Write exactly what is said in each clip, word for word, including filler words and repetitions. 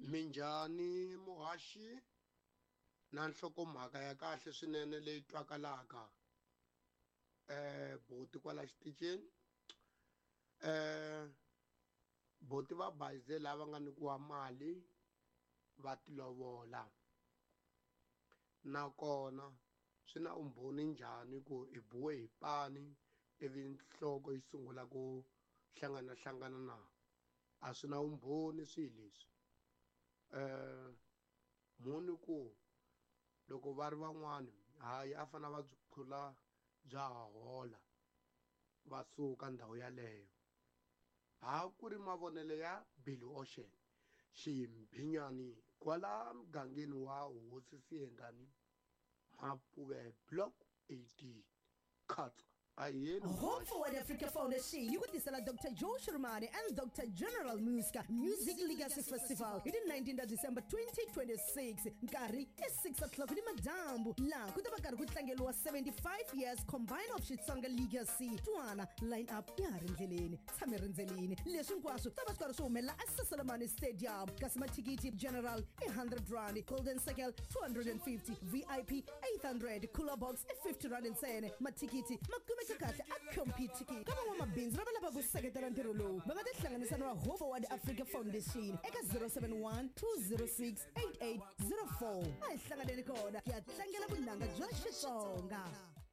Minjhani muhaxi na nhlokomhaka ya kahle swinene leyi twakalaka eh buti kwala xitichini eh buti va Brazil lava nga nyikiwa mali va tilovola nakona swi na umbhoni njhani ku i buwe hi pani ivi nhloko yi sungula ku hlangana hlangana na a swi na umbhoni swilo leswi eh muni ku loko va ri van'wani hayi a fana va byi phula bya hola va suka ndhawu yaleyo ha ku ri mavonelo ya Billy Ocean ximbhinyani kwala mugangeni wa Hosi Siyengani Mapuve block eighteen Khatsa ayeni Hope Forward Africa Foundation yikutisela Doctor Joe Shirmani and Doctor General Muska Music Legacy Festival hi the nineteenth of December twenty twenty-six nkarhi i six o'clock ni madambu laha ku ta va karhi ku tlangeliwa seventy-five years combine of Xitsonga Legacy twana line up ya ha ri ndleleni tshame rindzeleni leswi hinkwaswo ta va swi karhi swi humelela a Seselemani Stadium kasi mathikiti General i one hundred rand Golden Circle two hundred fifty V I P eight hundred Cooler Box i fifty rand ntsena mathikiti makume kahle a compete ki kama n'wamabindzu lava lava ku seketela ntirho lowu va nga tihlanganisa na Hope Forward Africa Foundation eka zero seven one two zero six eight eight zero four a hi hlanganeni kona ki ya tlangela vunanga bya Xitsonga.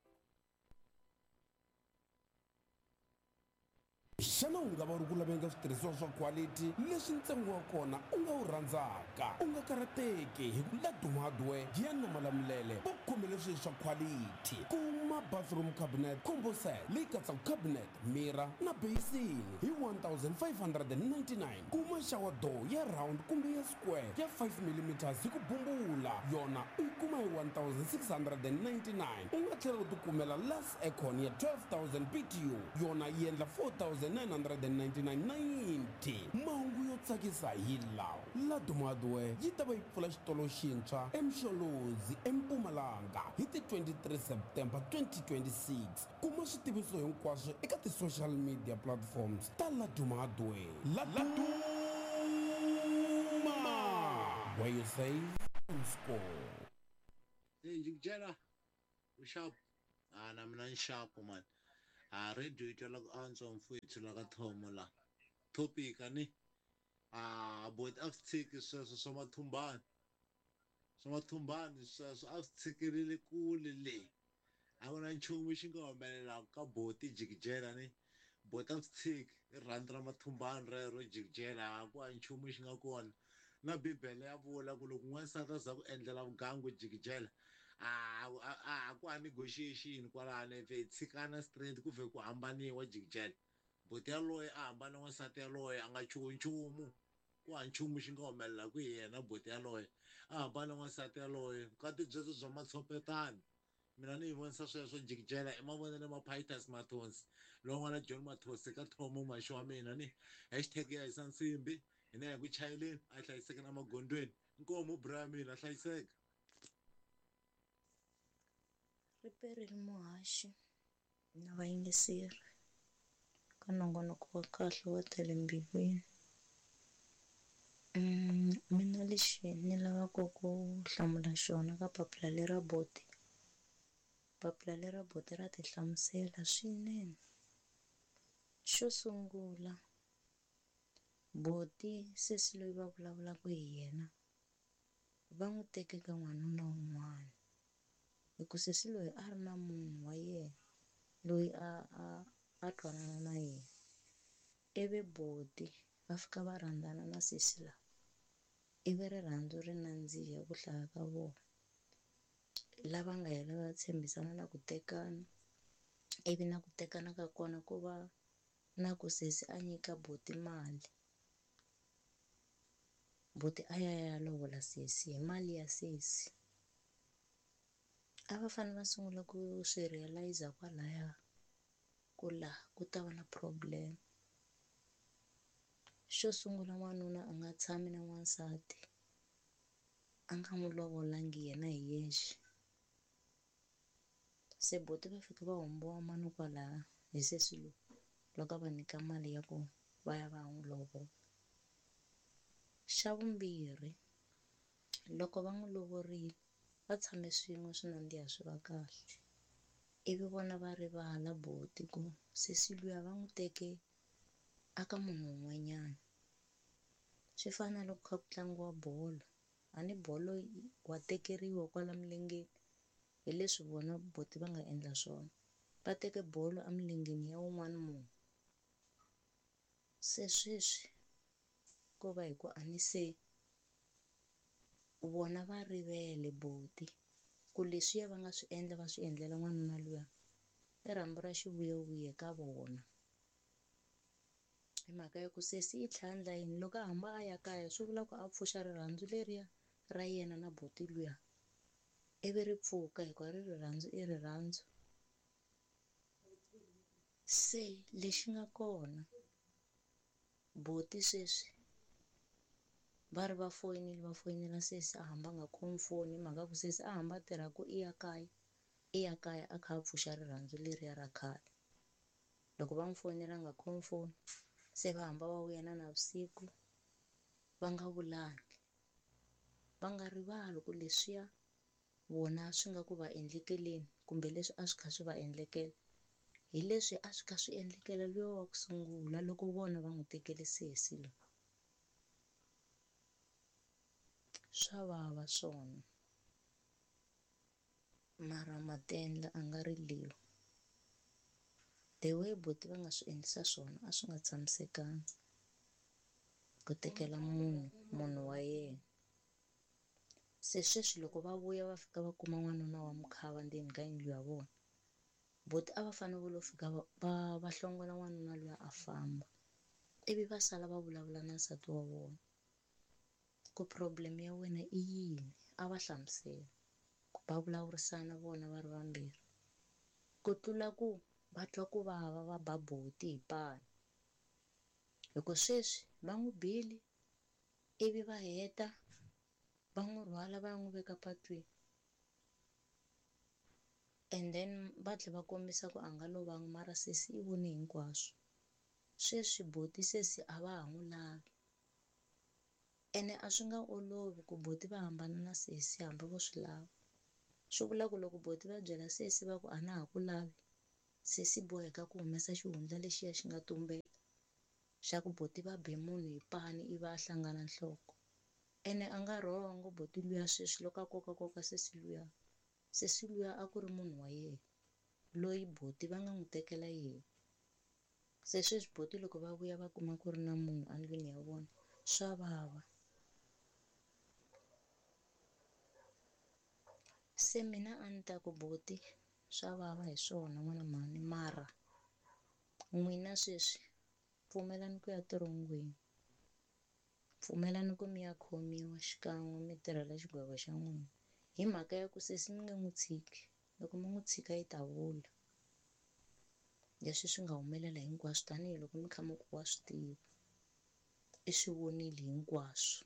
Xana u nga va ri ku laveka switirhisiwa swa quality leswi ntsengo wa kona u nga wu rhandzaka u nga karhateki hi ku Laduma Hardware ya Namalamulele va khomele swilo swa quality kuma bathroom cabinet combo set leyi katsaka cabinet mirror na basin hi one thousand five hundred ninety-nine kuma shower door ya round kumbe ya square ya five millimeters hi ku bumbula yona u yi kuma hi one thousand six hundred ninety-nine u nga tlhela u tikumela las aircon ya twelve thousand B T U yona yi endla four thousand nine hundred ninety-nine ninety mahungu yo tsakisa hi lawa Laduma Hardware yi ta va yi pfula xitolo xintshwa eMxolozi eMpumalanga hi ti twenty-three September twenty twenty-six kuma switiviso hinkwaswo eka ti-social media platforms ta Laduma Hardware. Laduma where you save and score. Hey, Jigjela, sharp. Ah, na mina sharp man. Ah, radio ito lag answer mfowethu la ka Thomo la. Topic ani. Ah, about uptick so so mathumbani. So mathumbani so so uptickile kule le. Awona nchumu xi nga humelela ka boti Jigjela ni. But uptick randra mathumbani rero Jigjela ku a nchumu xi nga kona. Na bibele ya vula ku loko n'wansati za ku endlela vugangu Jigjela a a ku a negotiation kwalani ve tshikana straight ku ve ku hambaniwa Jigjela buti yaloye a hambana n'wansati yaloye a nga chuhi nchumu ku a nchumu xi nga humelela ku yena buti yaloye a hambana n'wansati yaloye ka tibyetso bya matshopetani mina ni yi vonisa sweswo Jigjela i mavonelo ma Pitus Mathonsi lowu n'wana John Mathonsi ka Thomo maxo wa mina ni hashtag ya hisa nsimbi hina hi ku chayeleni a hlayiseka na magondweni nkomo bra mina hlayiseka. Riperile muhaxi na vayingiseri ka nongonoko wa kahle wa tele mbilwini. Mm, mina lexi ni lavaka ku hlamula xona ka papila lera boti papila lera boti ra ti hlamusela swinene. Xo sungula boti sesi loyi va vulavulaka hi yena va n'wi teke ka n'wanuna wun'wana hi ku sesi loyi a ri na munhu wa yena loyi a a a twanana na yena ivi boti va fika va rhandzana na sesi lawa ivi rirhandzu ri nandziha ku hlaya ka vona lava nga hela va tshembisana na ku tekana ivi na ku tekana ka kona ku va na ku sesi a nyika boti mali boti a ya ya lovola sesi hi mali ya sesi a va fanele va sungula ku swi realize kwalaya ku la ku ta va na problem. Xo sungula n'wanuna a nga tshami na n'wansati a nga n'wi lovolangi yena hi yexe se boti va fika va hombowa mani kwalaya hi sesi lowu loko va nyika mali ya ku va ya va n'wi lovola. Xa vumbirhi, loko va n'wi lovorile va tshame swin'we swi nandziha swi va kahle, ivi vona va rivala buti ku sesi luya va n'wi teke aka munhu un'wanyana. Swi fana na loko kha ku tlangiwa bolo, a ni bolo wa tekeriwa kwala milengeni, hi leswi vona buti va nga endla swona, va teke bolo emilengeni ya wun'wana munhu. Se sweswi ko va hi ku a ni se vona va rivele buti ku leswiya va nga swi endla va swi endlela n'wanuna luya i rhambu ra xivuyavuya ka vona. Hi mhaka ya ku sesi i tlhandla yini loko a hamba a ya kaya swi vula ku a pfuxa rirhandzu leriya ra yena na buti luya, ivi ri pfuka hikuva ri rirhandzu i rirhandzu. Se lexi nga kona buti sweswi va ri va foyinile va foyinela sesi a hamba a nga khomi foni, hi mhaka ku sesi a hamba a tirha ku i ya kaya i ya kaya a kha a pfuxa rirhandzu leriya ra khale. Loko va n'wi fonela a nga khomi foni, se va hamba va vuya na navusiku va nga vulangi, va nga rivali ku leswiya vona swi nga ku va endlekeleni kumbe leswi a swi kha swi va endlekela hi leswi a swi kha swi endlekela luya wa ku sungula loko vona va n'wi tekele sesi loyi. Swa vava swona mara matendla a nga riliwi. The way buti va nga swi endlisa swona a swi nga tshamisekanga ku tekela munhu munhu wa yena. Se sweswi loko va vuya va fika va kuma n'wanuna wa mukhava ndzeni ka yindlu ya vona, buti a va fanele va lo fika va va va hlongola n'wanuna luya a famba, ivi va sala va vulavula na nsati wa vona ku problem ya wena i yini, a va hlamusela va vulavurisana vona va ri vambirhi ku tlula ku va twa ku vava va ba buti hi pana. Hikuva sweswi va n'wi bile ivi va heta va n'wi rhwala va ya n'wi veka patwini, and then va tlhela va kombisa ku a nga lovanga mara sesi i vone hinkwaswo. Sweswi buti sesi a va ha n'wi lavi, ene a swi nga olovi ku buti va hambana na sesi hambi vo swi lava. Swi vula ku loko buti va byela sesi va ku a na ha ku lavi, sesi boheka ku humesa xihundla lexiya xi nga tumbela xa ku buti va be munhu hi pani ivi a hlangana nhloko. Ene a nga wrong buti luya sweswi loko a kokakoka sesi luya, sesi luya a ku ri munhu wa yena loyi buti va nga n'wi tekela yena. Se sweswi buti loko va vuya va kuma ku ri na munhu endlwini ya vona swa vava. Se mina a ni ta ku buti swa vava hi swona n'wana mhani, mara n'wina sweswi pfumelani ku ya tirhongweni, pfumelani ku mi ya khomiwa xikan'we mi tirhela xigwavo xa n'wina. Hi mhaka ya ku sesi mi nge n'wi tshiki, loko mi n'wi tshika yi ta vula leswi swi nga humelela hinkwaswo tanihiloko mi kha mi ku wa swi tiva i swi vonile hinkwaswo.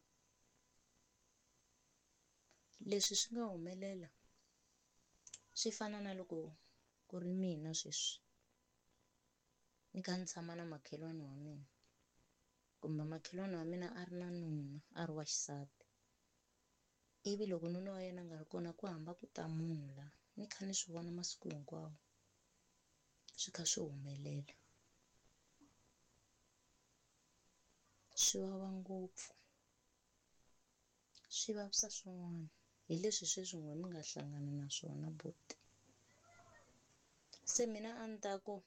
Leswi swi nga humelela swi fana na loko ku ri mina sweswi ni kha ni tshama na makhelwani wa mina, kumbe makhelwani wa mina a ri na nuna a ri wa xisati, ivi loko nuna wa yena a nga ri kona ku hamba ku ta munhu la ni kha ni swi vona masiku hinkwawo swi kha swi humelela, swi vava ngopfu, swi vavisa swin'wana. Hi leswi sweswi n'wina mi nga hlangana na swona buti. Se mina a ni ta ku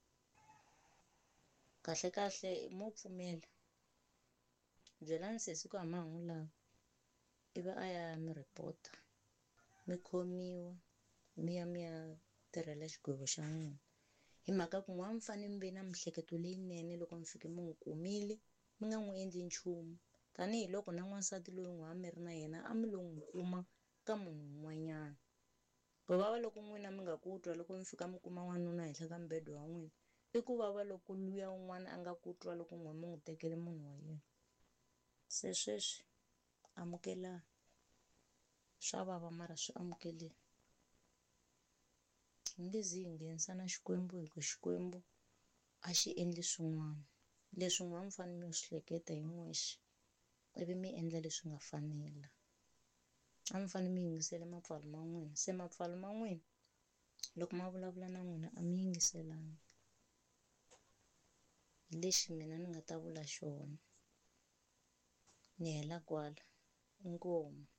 kahle kahle mo pfumela byelani sesi ku a ma ha n'wi lavi, ivi a ya mi report-a mi khomiwa mi ya mi ya tirhela xigwevo xa n'wina. Hi mhaka ku n'wina mi fanele mi ve na miehleketo leyinene loko mi fike mi n'wi kumile mi nga n'wi endli nchumu, tanihiloko na n'wansati loyi n'wina mi ri na yena a mi lo n'wi kuma ka munhu un'wanyana. Ku vava loko n'wina mi nga ku twa loko mi fika mi kuma n'wanuna henhla ka mubedo wa n'wina, i ku vava loko luya un'wana a nga ku twa loko n'wina mi n'wi tekele munhu wa yena. Se sweswi amukelani, swa vava mara swi amukeleni. Hi nge zi hi nghenisa na Xikwembu hi ku Xikwembu a xi endli swin'wana leswi n'wina mi fanele mi swi hleketa hi n'wexe. ivi mi endla leswi nga fanela a mi fanele mi yingisela mapfalo ma n'wina se mapfalo ma n'wina loko ma vulavula na n'wina a mi yingiselanga hi lexi mina ni nga ta vula xona ni hela kwala inkomu.